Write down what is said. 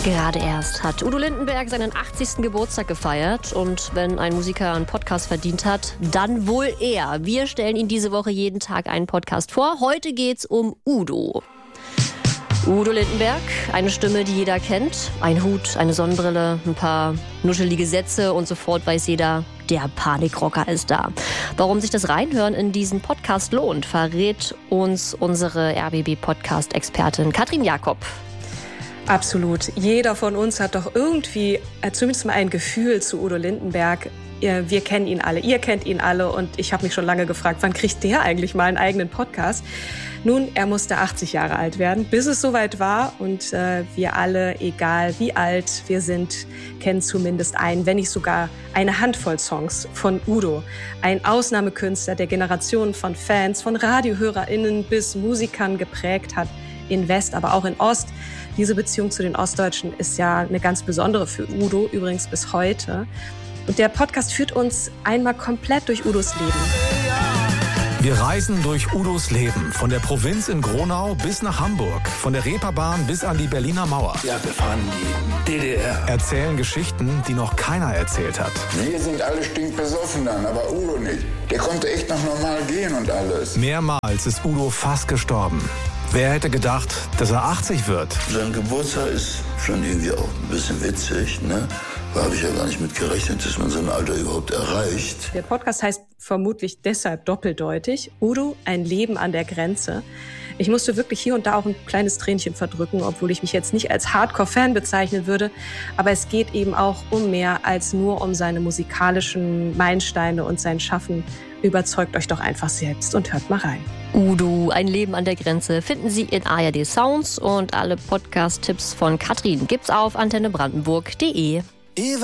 Gerade erst hat Udo Lindenberg seinen 80. Geburtstag gefeiert. Und wenn ein Musiker einen Podcast verdient hat, dann wohl er. Wir stellen Ihnen diese Woche jeden Tag einen Podcast vor. Heute geht's um Udo. Udo Lindenberg, eine Stimme, die jeder kennt. Ein Hut, eine Sonnenbrille, ein paar nuschelige Sätze und sofort weiß jeder, der Panikrocker ist da. Warum sich das Reinhören in diesen Podcast lohnt, verrät uns unsere RBB-Podcast-Expertin Katrin Jakob. Absolut. Jeder von uns hat doch irgendwie zumindest mal ein Gefühl zu Udo Lindenberg. Wir kennen ihn alle, ihr kennt ihn alle und ich habe mich schon lange gefragt, wann kriegt der eigentlich mal einen eigenen Podcast? Nun, er musste 80 Jahre alt werden, bis es soweit war und wir alle, egal wie alt wir sind, kennen zumindest einen, wenn nicht sogar eine Handvoll Songs von Udo. Ein Ausnahmekünstler, der Generationen von Fans, von RadiohörerInnen bis Musikern geprägt hat, in West, aber auch in Ost. Diese Beziehung zu den Ostdeutschen ist ja eine ganz besondere für Udo, übrigens bis heute. Und der Podcast führt uns einmal komplett durch Udos Leben. Wir reisen durch Udos Leben, von der Provinz in Gronau bis nach Hamburg, von der Reeperbahn bis an die Berliner Mauer. Ja, wir fahren die DDR. Erzählen Geschichten, die noch keiner erzählt hat. Wir sind alle stinkbesoffen dann, aber Udo nicht. Der konnte echt noch normal gehen und alles. Mehrmals ist Udo fast gestorben. Wer hätte gedacht, dass er 80 wird? Sein Geburtstag ist schon irgendwie auch ein bisschen witzig, ne? Da habe ich ja gar nicht mit gerechnet, dass man so ein Alter überhaupt erreicht. Der Podcast heißt vermutlich deshalb doppeldeutig. Udo, ein Leben an der Grenze. Ich musste wirklich hier und da auch ein kleines Tränchen verdrücken, obwohl ich mich jetzt nicht als Hardcore-Fan bezeichnen würde. Aber es geht eben auch um mehr als nur um seine musikalischen Meilensteine und sein Schaffen. Überzeugt euch doch einfach selbst und hört mal rein. Udo, ein Leben an der Grenze, finden Sie in ARD Sounds und alle Podcast-Tipps von Katrin gibt's auf antennebrandenburg.de.